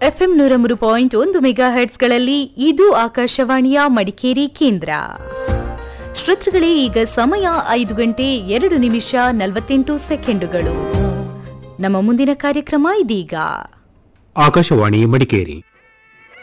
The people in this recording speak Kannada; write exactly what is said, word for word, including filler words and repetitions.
ಎಫ್ಎಂ ನೂರ ಮೂರು ಪಾಯಿಂಟ್ ಒಂದು ಮೆಗಾ ಹರ್ಟ್ಸ್ಗಳಲ್ಲಿ ಇದು ಆಕಾಶವಾಣಿಯ ಮಡಿಕೇರಿ ಕೇಂದ್ರ. ಶ್ರೋತೃಗಳೇ, ಈಗ ಸಮಯ ಐದು ಗಂಟೆ ಎರಡು ನಿಮಿಷ ನಲವತ್ತೆಂಟು ಸೆಕೆಂಡುಗಳು. ನಮ್ಮ ಮುಂದಿನ ಕಾರ್ಯಕ್ರಮ ಇದೀಗ. ಆಕಾಶವಾಣಿ ಮಡಿಕೇರಿ